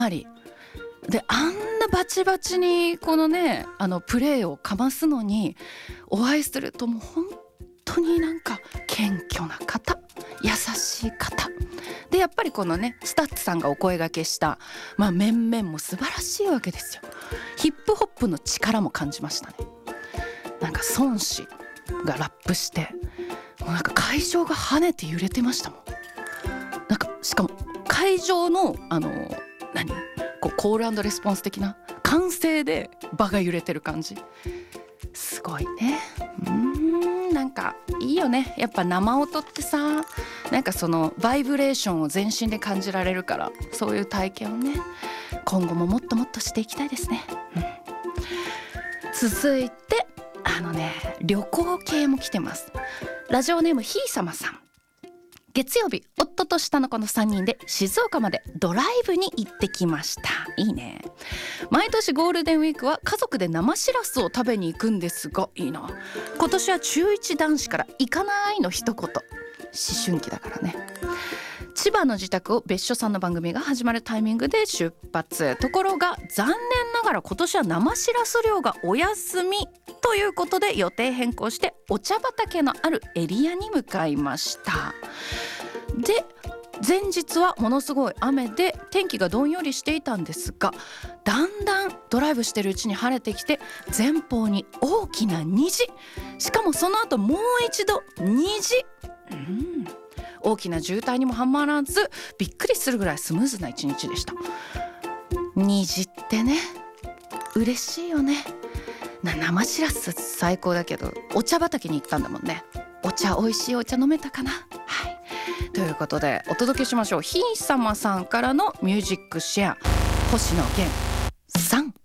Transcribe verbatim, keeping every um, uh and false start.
りで、あんなバチバチにこのねあのプレーをかますのにお会いするともう本当になんか謙虚な方、優しい方で、やっぱりこのねスタッツさんがお声掛けした、まあ、面々も素晴らしいわけですよ。ヒップホップの力も感じましたね。なんか孫子がラップしてもうなんか会場が跳ねて揺れてましたもん。なんかしかも会場のあの何こうコール&レスポンス的な歓声で場が揺れてる感じ、すごいね。うーんなんかいいよね。やっぱ生音ってさ、なんかそのバイブレーションを全身で感じられるから、そういう体験をね今後ももっともっとしていきたいですね、うん、続いてあのね旅行系も来てます。ラジオネームひいさまさん。月曜日、夫と下の子のさんにんで静岡までドライブに行ってきました。いいね。毎年ゴールデンウィークは家族で生しらすを食べに行くんですが、いいな。今年は中いち男子から行かないの一言。思春期だからね。千葉の自宅を別所さんの番組が始まるタイミングで出発。ところが残念ながら今年は生しらす漁がお休みということで予定変更してお茶畑のあるエリアに向かいました。で前日はものすごい雨で天気がどんよりしていたんですが、だんだんドライブしてるうちに晴れてきて、前方に大きな虹、しかもその後もう一度虹、うん大きな渋滞にもはまらずびっくりするぐらいスムーズな一日でした。虹ってね嬉しいよね。な生しらす最高だけど、お茶畑に行ったんだもんね。お茶美味しいお茶飲めたかな。はいということでお届けしましょう。ひいさまさんからのミュージックシェア、星野源さん。